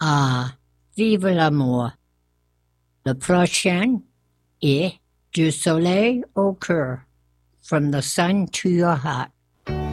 Ah, vive l'amour. Le prochain est du soleil au cœur, from the sun to your heart.